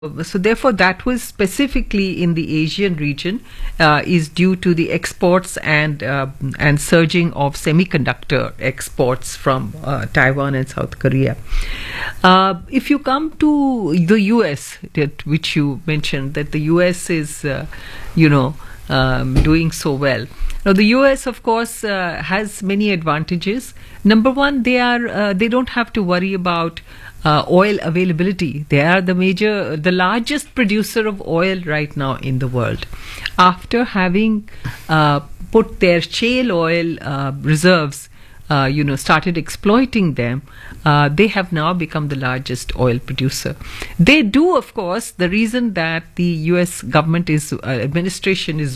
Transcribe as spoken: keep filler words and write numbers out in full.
So therefore, that was specifically in the Asian region, uh, is due to the exports and uh, and surging of semiconductor exports from uh, Taiwan and South Korea. Uh, if you come to the U S, that which you mentioned, that the U S is, uh, you know, um, doing so well. Now, the U S, of course, uh, has many advantages. Number one, they are uh, they don't have to worry about Uh, oil availability. They are the major, the largest producer of oil right now in the world. After having uh, put their shale oil uh, reserves, uh, you know, started exploiting them, uh, they have now become the largest oil producer. They do, of course, the reason that the U S government is, uh, administration is